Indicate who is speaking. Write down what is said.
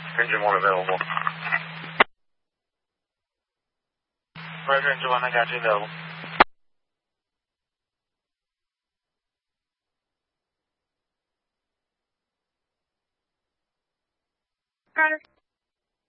Speaker 1: Engine 1 available. Roger, Engine 1, I got you available.
Speaker 2: Carter.